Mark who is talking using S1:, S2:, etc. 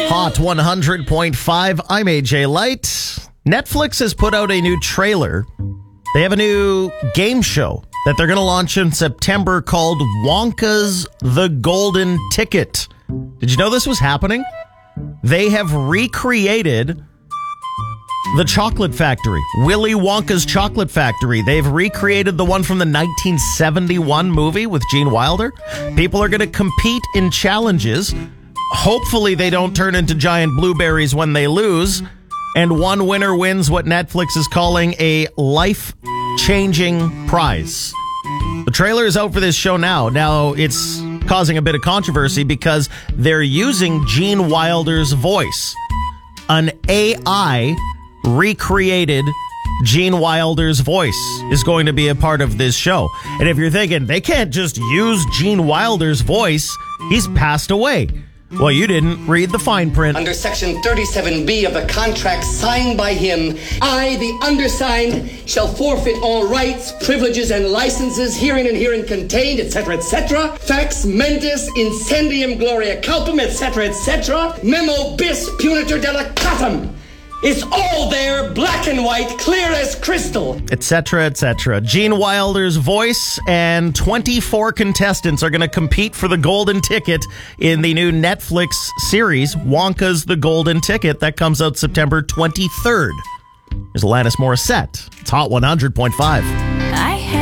S1: Hot 100.5. I'm AJ Light. Netflix has put out a new trailer. They have a new game show that they're going to launch in September called Wonka's The Golden Ticket. Did you know this was happening? They have recreated the Chocolate Factory, Willy Wonka's Chocolate Factory. They've recreated the one from the 1971 movie with Gene Wilder. People are going to compete in challenges. Hopefully they don't turn into giant blueberries when they lose. And one winner wins what Netflix is calling a life-changing prize. The trailer is out for this show now. Now, it's causing a bit of controversy because they're using Gene Wilder's voice. An AI recreated Gene Wilder's voice is going to be a part of this show. And if you're thinking, they can't just use Gene Wilder's voice, he's passed away. Well, you didn't read the fine print.
S2: Under Section 37B of the contract signed by him, I, the undersigned, shall forfeit all rights, privileges, and licenses herein and herein contained, etc., etc. Fax mentis incendium gloria culpum, etc., etc. Memo bis punitor delicatum. It's all there, black and white, clear as crystal.
S1: Etc., etc. Gene Wilder's voice and 24 contestants are going to compete for the golden ticket in the new Netflix series, Wonka's The Golden Ticket, that comes out September 23rd. Here's Alanis Morissette. It's Hot 100.5.